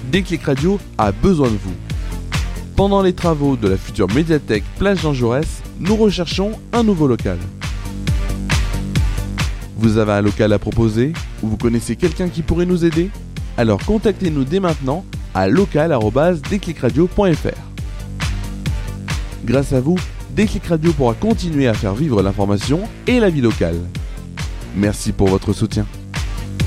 Déclic Radio a besoin de vous. Pendant les travaux de la future médiathèque Place Jean Jaurès, nous recherchons un nouveau local. Vous avez un local à proposer ou vous connaissez quelqu'un qui pourrait nous aider? Alors contactez-nous dès maintenant à local@declicradio.fr. Grâce à vous, Déclic Radio pourra continuer à faire vivre l'information et la vie locale. Merci pour votre soutien.